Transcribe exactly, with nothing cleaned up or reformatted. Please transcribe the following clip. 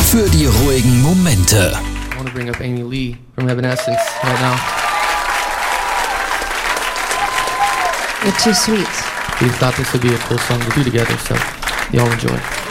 für die ruhigen Momente. I want to bring up Amy Lee from Evanescence right now. You're too sweet. We thought this would be a cool song to do together, so y'all enjoy.